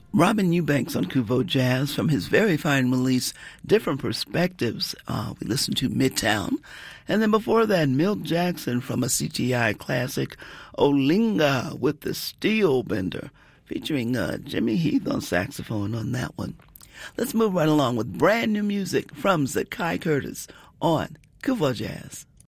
Robin Eubanks on Kuvo Jazz from his very fine release, Different Perspectives. We listened to Midtown. And then before that, Milt Jackson from a CTI classic, Olinga with the Steel Bender, featuring Jimmy Heath on saxophone on that one. Let's move right along with brand new music from Zakai Curtis on Kuvo Jazz.